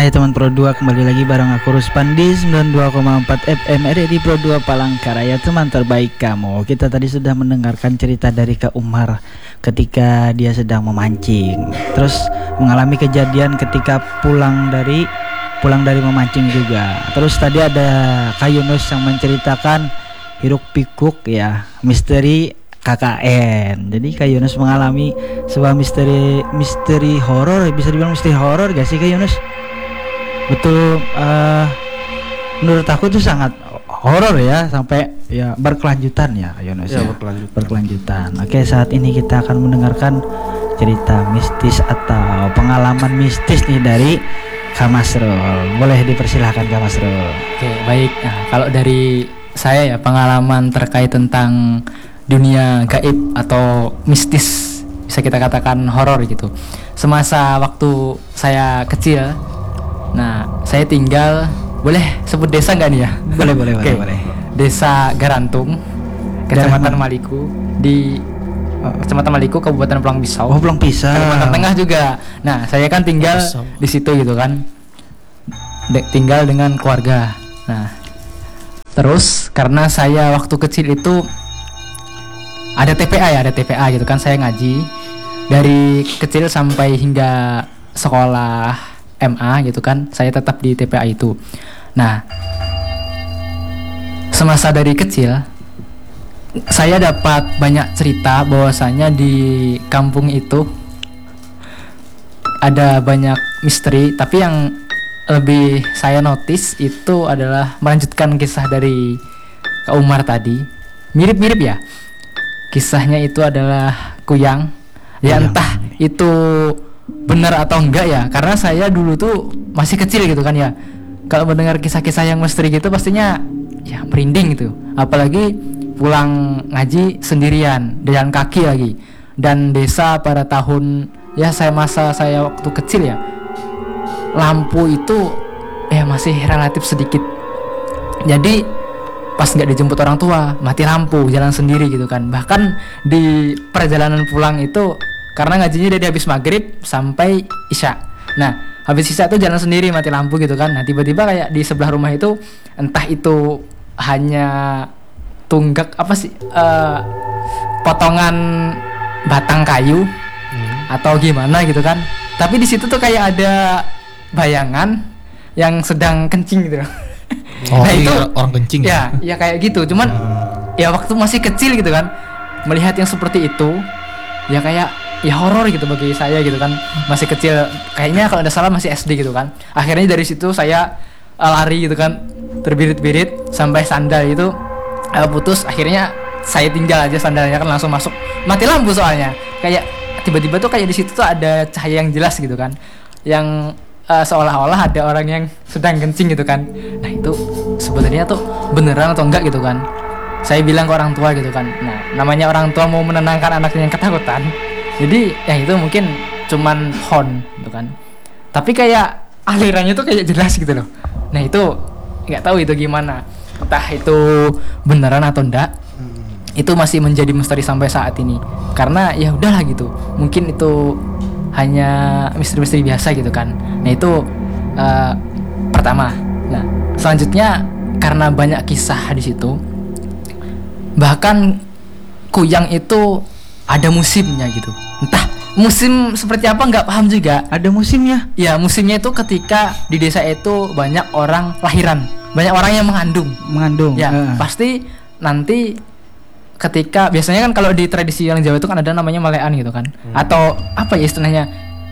Hai teman Pro 2, kembali lagi bareng aku Ruspan di 92,4 FM RRI Pro 2 Palangkaraya, teman terbaik kamu. Kita tadi sudah mendengarkan cerita dari Kak Umar ketika dia sedang memancing, terus mengalami kejadian ketika pulang dari memancing juga. Terus tadi ada Kak Yunus yang menceritakan hiruk pikuk ya, misteri KKN. Jadi Kak Yunus mengalami sebuah misteri horor, bisa dibilang misteri horor gak sih Kak Yunus? Betul, menurut aku itu sangat horor ya, sampai ya berkelanjutan ya Yunus ya, berkelanjutan. Oke, saat ini kita akan mendengarkan cerita mistis atau pengalaman mistis nih dari Kak Masrul. Boleh dipersilahkan Kak Masrul. Oke, baik. Nah, kalau dari saya ya, pengalaman terkait tentang dunia gaib atau mistis, bisa kita katakan horor gitu. Semasa waktu saya kecil, nah, saya tinggal, boleh sebut desa nggak nih ya? Boleh. Desa Garantung, Kecamatan Maliku, di Kecamatan Maliku, Kabupaten Pulang Pisau. Oh, Pulang Pisau. Kalimantan Tengah juga. Nah, saya kan tinggal di situ gitu kan, tinggal dengan keluarga. Nah, terus karena saya waktu kecil itu ada TPA gitu kan, saya ngaji dari kecil sampai hingga sekolah MA gitu kan, saya tetap di TPA itu. Nah, semasa dari kecil saya dapat banyak cerita bahwasanya di kampung itu ada banyak misteri, tapi yang lebih saya notice itu adalah melanjutkan kisah dari Kak Umar tadi. Mirip-mirip ya. Kisahnya itu adalah kuyang. Ya entah itu benar atau enggak ya, karena saya dulu tuh masih kecil gitu kan ya. Kalau mendengar kisah-kisah yang misteri gitu pastinya ya merinding gitu. Apalagi pulang ngaji sendirian, jalan kaki lagi. Dan desa pada tahun ya masa saya waktu kecil ya, lampu itu ya masih relatif sedikit. Jadi pas nggak dijemput orang tua, mati lampu, jalan sendiri gitu kan. Bahkan di perjalanan pulang itu, karena ngajinya dari habis maghrib sampai isya. Nah, habis isya tuh jalan sendiri, mati lampu gitu kan. Nah, tiba-tiba kayak di sebelah rumah itu, entah itu hanya tunggak potongan batang kayu atau gimana gitu kan. Tapi di situ tuh kayak ada bayangan yang sedang kencing gitu. Oh, nah itu orang kencing ya kayak gitu. Cuman ya waktu masih kecil gitu kan, melihat yang seperti itu ya kayak ya horor gitu bagi saya gitu kan, masih kecil, kayaknya kalau ada salah masih SD gitu kan. Akhirnya dari situ saya lari gitu kan, terbirit-birit sampai sandal itu putus. Akhirnya saya tinggal aja sandalnya kan, langsung masuk, mati lampu soalnya. Kayak tiba-tiba tuh kayak di situ tuh ada cahaya yang jelas gitu kan, yang seolah-olah ada orang yang sedang kencing gitu kan. Nah, itu sebenarnya tuh beneran atau enggak gitu kan. Saya bilang ke orang tua gitu kan. Nah, namanya orang tua mau menenangkan anaknya yang ketakutan, jadi yang itu mungkin cuman hon gitu kan. Tapi kayak alirannya tuh kayak jelas gitu loh. Nah, itu nggak tahu itu gimana, entah itu beneran atau enggak. Itu masih menjadi misteri sampai saat ini. Karena ya udahlah gitu, mungkin itu hanya misteri-misteri biasa gitu kan. Nah, itu pertama. Nah, selanjutnya karena banyak kisah di situ, bahkan kuyang itu ada musimnya gitu. Entah musim seperti apa nggak paham juga. Ada musimnya? Ya, musimnya itu ketika di desa itu banyak orang lahiran, banyak orang yang mengandung. Ya, pasti nanti ketika biasanya kan kalau di tradisi yang Jawa itu kan ada namanya malean gitu kan, atau apa ya istilahnya,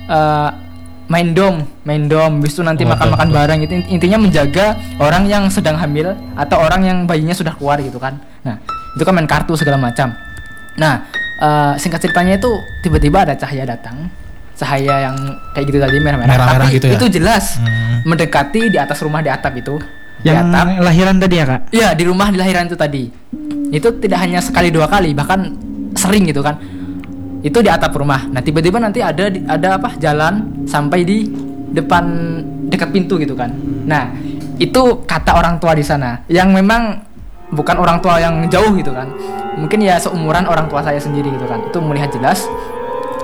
main dom, habis itu nanti makan bareng gitu. Intinya menjaga orang yang sedang hamil atau orang yang bayinya sudah keluar gitu kan. Nah, itu kan main kartu segala macam. Nah, singkat ceritanya itu tiba-tiba ada cahaya datang, cahaya yang kayak gitu tadi, merah-merah tapi gitu ya? Itu jelas mendekati di atas rumah, di atap itu. Yang lahiran tadi ya Kak? Iya, di rumah di lahiran itu tadi. Itu tidak hanya sekali dua kali, bahkan sering gitu kan. Itu di atap rumah. Nah, tiba-tiba nanti ada jalan sampai di depan dekat pintu gitu kan. Nah, itu kata orang tua di sana, yang memang bukan orang tua yang jauh gitu kan. Mungkin ya seumuran orang tua saya sendiri gitu kan. Itu melihat jelas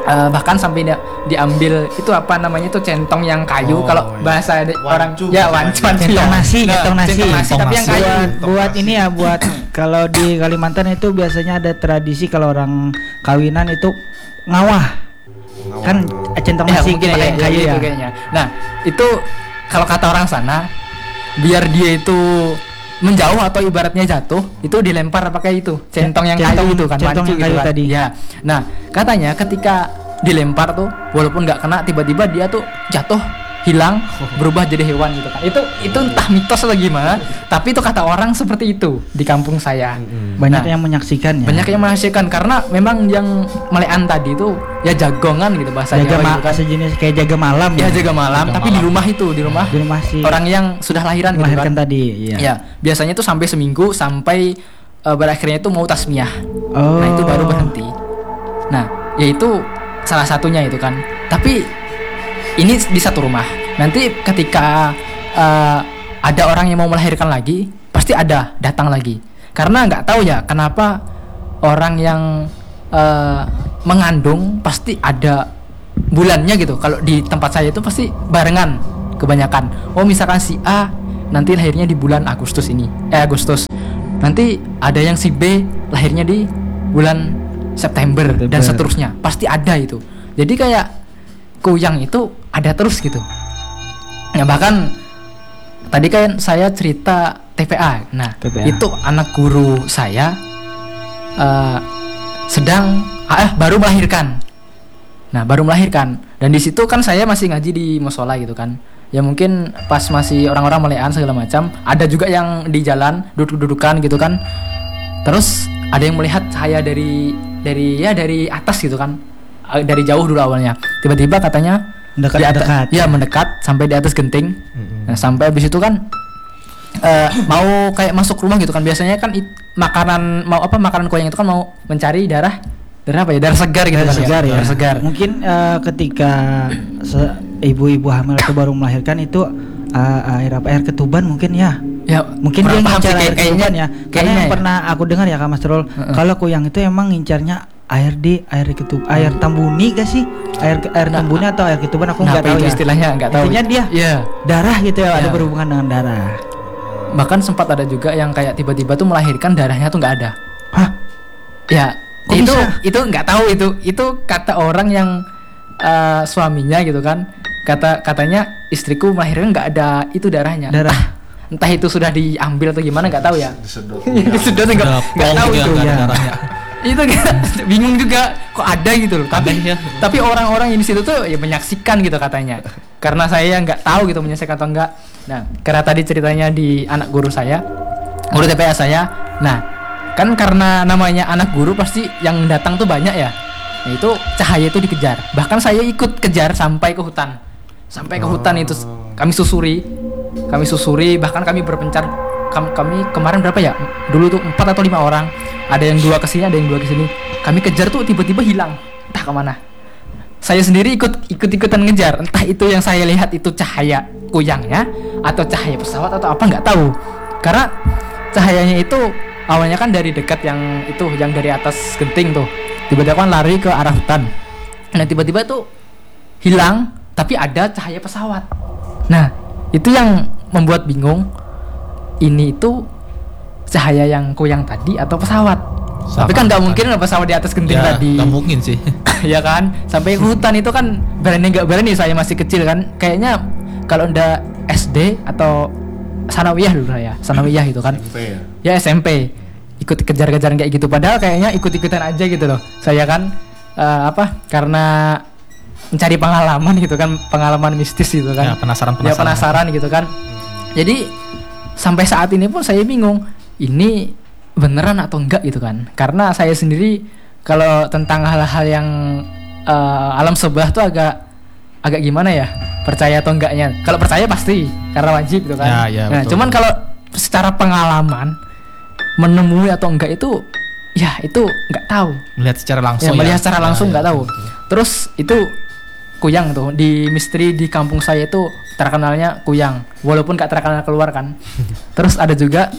bahkan sampai diambil itu apa namanya itu centong yang kayu, kalau bahasa orang ya wancu centong nasi, centong nasi, tapi yang kayu. Buat ini ya, buat kalau di Kalimantan itu biasanya ada tradisi kalau orang kawinan itu ngawah. Kan centong nasi mungkin pakai kayu itu ya. kayaknya. Nah, itu kalau kata orang sana, biar dia itu menjauh atau ibaratnya jatuh, itu dilempar pakai itu centong yang kayu itu kan, centong yang kayu gitu kan. tadi. Ya. Nah, katanya ketika dilempar tuh walaupun nggak kena, tiba-tiba dia tuh jatuh, hilang, berubah jadi hewan gitu kan. Itu entah mitos atau gimana, tapi itu kata orang seperti itu di kampung saya. Banyak yang menyaksikan ya. Banyak yang menyaksikan karena memang yang melean tadi itu ya jagongan gitu bahasanya, gitu kan. Sejenis kayak jaga malam ya. Jaga malam, tapi di rumah si orang yang sudah lahiran gitu kan. Tadi, iya. Ya, biasanya itu sampai seminggu sampai berakhirnya itu mau tasmiyah. Oh. Nah, itu baru berhenti. Nah, yaitu salah satunya itu kan. Tapi ini di satu rumah. Nanti ketika ada orang yang mau melahirkan lagi, pasti ada datang lagi. Karena nggak tahu ya kenapa orang yang mengandung pasti ada bulannya gitu. Kalau di tempat saya itu pasti barengan kebanyakan. Oh, misalkan si A nanti lahirnya di bulan Agustus ini. Agustus. Nanti ada yang si B lahirnya di bulan September dan seterusnya. Pasti ada itu. Jadi kayak kuyang itu ada terus gitu. Nah, bahkan tadi kan saya cerita TPA. Nah, itu anak guru saya baru melahirkan. Nah, baru melahirkan. Dan di situ kan saya masih ngaji di musola gitu kan. Ya mungkin pas masih orang-orang melean segala macam, ada juga yang di jalan duduk-dudukan gitu kan. Terus ada yang melihat saya dari atas gitu kan. Dari jauh dulu awalnya. Tiba-tiba katanya mendekat. Ya, mendekat sampai di atas genting. Nah, sampai habis itu kan mau kayak masuk rumah gitu kan. Biasanya kan makanan kuyang itu kan mau mencari darah segar gitu kan. Darah segar. Mungkin ketika ibu-ibu hamil itu baru melahirkan itu air ketuban mungkin ya. Ya, mungkin dia ngincar air ketuban ya. Karena yang ya. pernah aku dengar ya Kak Mas Rul, kalau kuyang itu emang ngincarnya air tambuni gak sih? Air tambuni atau air ketuban aku nggak tahu ya. Istilahnya nggak tahu. Intinya dia darah gitu ya, ada berhubungan dengan darah. Bahkan sempat ada juga yang kayak tiba-tiba tuh melahirkan darahnya tuh nggak ada. Hah? Ya, itu nggak tahu itu kata orang yang suaminya gitu kan. Katanya istriku melahirkan nggak ada itu darahnya. Entah itu sudah diambil atau gimana nggak tahu ya. Disedot nggak tahu itu ya. Itu bingung juga kok ada gitu loh. Tapi orang-orang yang di situ tuh ya menyaksikan gitu katanya. Karena saya nggak tahu gitu menyaksikan atau enggak. Nah, karena tadi ceritanya di anak guru saya, guru TPA saya. Nah, kan karena namanya anak guru pasti yang datang tuh banyak ya. Nah, itu cahaya itu dikejar. Bahkan saya ikut kejar sampai ke hutan. Sampai ke hutan itu kami susuri, bahkan kami berpencar. Kami kemarin berapa ya? Dulu tuh 4 atau 5 orang. Ada yang 2 ke sini, ada yang 2 ke sini. Kami kejar tuh tiba-tiba hilang. Entah kemana. Saya sendiri ikut-ikutan ngejar. Entah itu yang saya lihat itu cahaya kuyangnya atau cahaya pesawat atau apa, nggak tahu. Karena cahayanya itu awalnya kan dari dekat yang dari atas genting tuh. Tiba-tiba kan lari ke arah hutan. Nah, tiba-tiba tuh hilang, tapi ada cahaya pesawat. Nah, itu yang membuat bingung. Ini itu cahaya yang kuyang tadi atau pesawat? Tapi kan nggak mungkin lah pesawat di atas genting tadi. Nggak mungkin sih. Ya kan, sampai ke hutan itu kan nggak berani. Saya masih kecil kan. Kayaknya kalau udah SD atau sanawiyah dulu sanawiyah itu kan. SMP. Ikut kejar-kejaran kayak gitu. Padahal kayaknya ikut-ikutan aja gitu loh. Saya kan karena mencari pengalaman gitu kan, pengalaman mistis gitu kan. Ya penasaran gitu kan. Jadi sampai saat ini pun saya bingung, ini beneran atau enggak gitu kan. Karena saya sendiri kalau tentang hal-hal yang alam sebelah tuh agak gimana ya, percaya atau enggaknya. Kalau percaya pasti karena wajib gitu kan. Nah, cuman kalau secara pengalaman menemui atau enggak itu enggak tahu. Melihat secara langsung. Melihat secara langsung enggak tahu. Terus itu kuyang tuh di misteri di kampung saya itu terkenalnya kuyang, walaupun gak terkenal keluar kan. Terus ada juga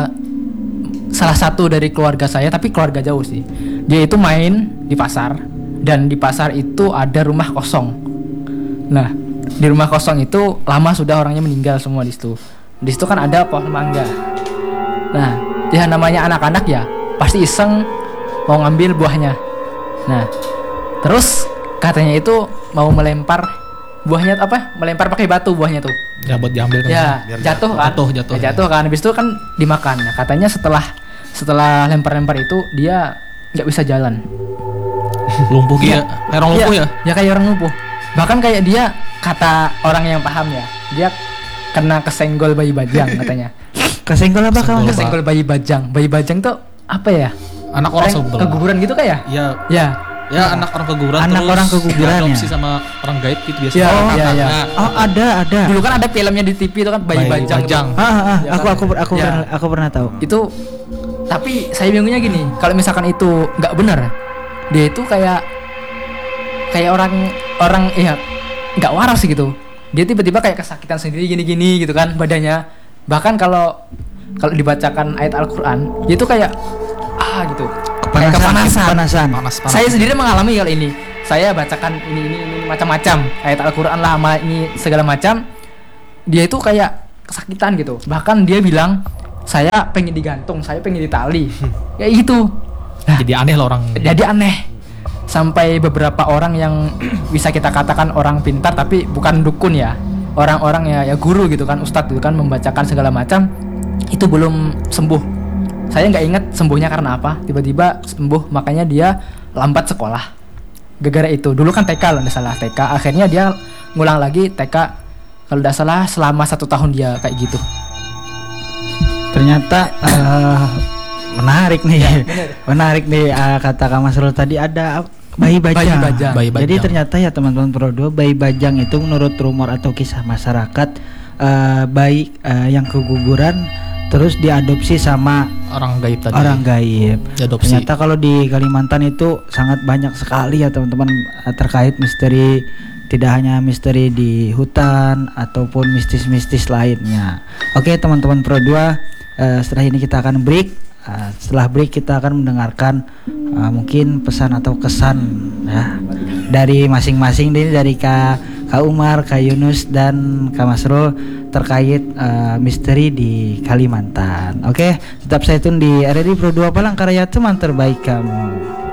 salah satu dari keluarga saya, tapi keluarga jauh sih. Dia itu main di pasar, dan di pasar itu ada rumah kosong. Nah, di rumah kosong itu lama sudah orangnya meninggal semua di situ. Di situ kan ada pohon mangga. Nah, ya namanya anak-anak ya pasti iseng mau ngambil buahnya. Nah, terus katanya itu mau melempar buahnya melempar pakai batu buahnya tuh. Ya buat diambil kan. Ya, jatuh kan. Jatuh kan. Habis itu kan dimakan. Nah, katanya setelah lempar-lempar itu dia nggak bisa jalan. Lumpuh gitu. Kayak orang lumpuh ya? Ya kayak orang lumpuh. Bahkan kayak dia, kata orang yang paham ya, dia kena kesenggol bayi bajang katanya. Kesenggol apa kawan? Kesenggol bayi bajang. Bayi bajang tuh apa ya? Anak orang sebelah. Keguguran gitu kayak? Ya. Ya anak orang keguguran. Anak orang keguguran ya. Adopsi sama orang gaib gitu biasanya. Ya. Oh ada. Dulu kan ada filmnya di TV itu kan bayi bajang. Ya, aku pernah tahu. Itu tapi saya bingungnya gini, kalau misalkan itu nggak benar, dia itu kayak orang ya nggak waras gitu. Dia tiba-tiba kayak kesakitan sendiri gini-gini gitu kan badannya. Bahkan kalau dibacakan ayat Al-Qur'an, dia itu kayak gitu. Kepanasan. Saya sendiri mengalami hal ini. Saya bacakan ini macam-macam ayat Al-Qur'an lama ini segala macam. Dia itu kayak kesakitan gitu. Bahkan dia bilang, saya pengen digantung, saya pengen ditali. Kayak gitu. Nah, jadi aneh lah orang. Jadi aneh. Sampai beberapa orang yang bisa kita katakan orang pintar tapi bukan dukun ya. Orang-orang ya guru gitu kan, ustadz gitu kan, membacakan segala macam, itu belum sembuh. Saya nggak ingat sembuhnya karena apa. Tiba-tiba sembuh, makanya dia lambat sekolah. Gara-gara itu. Dulu kan TK kalau nggak salah TK. Akhirnya dia ngulang lagi TK. Kalau nggak salah selama 1 tahun dia kayak gitu. Ternyata menarik nih. Menarik nih kata Kak Masrul tadi ada bayi bajang. Jadi ternyata ya teman-teman Pro 2, bayi bajang itu menurut rumor atau kisah masyarakat bayi yang keguguran terus diadopsi sama orang gaib tadi. Orang gaib. Diadopsi. Ternyata kalau di Kalimantan itu sangat banyak sekali ya teman-teman terkait misteri, tidak hanya misteri di hutan ataupun mistis-mistis lainnya. Oke teman-teman Pro 2, setelah ini kita akan break. Setelah break kita akan mendengarkan mungkin pesan atau kesan ya dari masing-masing, dari Kak Umar, Kak Yunus dan Kak Masrul terkait misteri di Kalimantan. Oke, tetap stay tune di RRI Pro 2 Palangkaraya, teman terbaik kamu.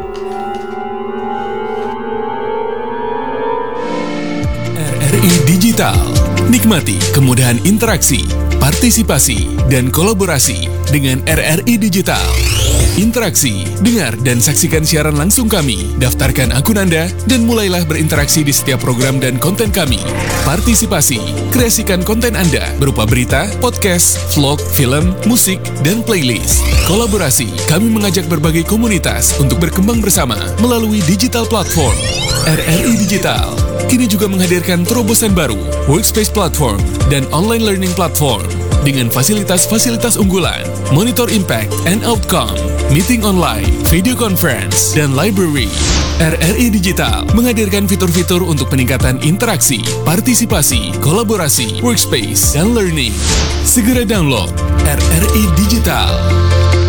RRI Digital. Nikmati kemudahan interaksi, partisipasi, dan kolaborasi dengan RRI Digital. Interaksi, dengar, dan saksikan siaran langsung kami. Daftarkan akun Anda dan mulailah berinteraksi di setiap program dan konten kami. Partisipasi, kreasikan konten Anda berupa berita, podcast, vlog, film, musik, dan playlist. Kolaborasi, kami mengajak berbagai komunitas untuk berkembang bersama melalui digital platform. RRI Digital kini juga menghadirkan terobosan baru, workspace platform, dan online learning platform dengan fasilitas-fasilitas unggulan, monitor impact and outcome, meeting online, video conference, dan library. RRI Digital menghadirkan fitur-fitur untuk peningkatan interaksi, partisipasi, kolaborasi, workspace, dan learning. Segera download RRI Digital.